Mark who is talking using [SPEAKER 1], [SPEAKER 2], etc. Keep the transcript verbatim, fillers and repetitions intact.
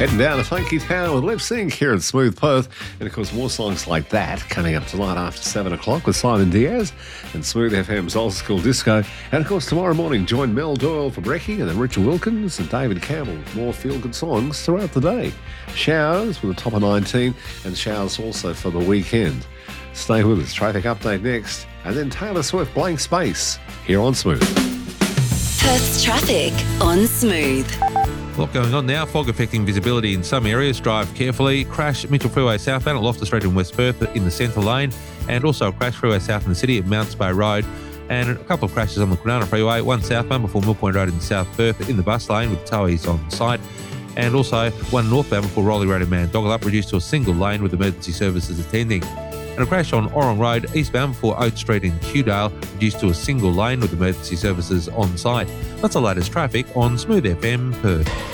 [SPEAKER 1] Heading down to Funky Town with Lip Sync here at Smooth Perth. And of course, more songs like that coming up tonight after seven o'clock with Simon Diaz and Smooth F M's Old School Disco. And of course, tomorrow morning, join Mel Doyle for Brekkie and then Richard Wilkins and David Campbell with more feel-good songs throughout the day. Showers with the top of nineteen and showers also for the weekend. Stay with us. Traffic update next. And then Taylor Swift, Blank Space, here on Smooth.
[SPEAKER 2] Perth's traffic on Smooth.
[SPEAKER 3] A lot going on now. Fog affecting visibility in some areas. Drive carefully. Crash Mitchell Freeway southbound at Loftus Street in West Perth in the centre lane. And also a crash freeway south in the city at Mounts Bay Road. And a couple of crashes on the Kwinana Freeway. One southbound before Mill Point Road in South Perth in the bus lane with towies on site. And also one northbound before Rowley Road in Mandoglup reduced to a single lane with emergency services attending. And a crash on Orong Road eastbound before Oak Street in Kewdale reduced to a single lane with emergency services on site. That's the latest traffic on Smooth F M Perth.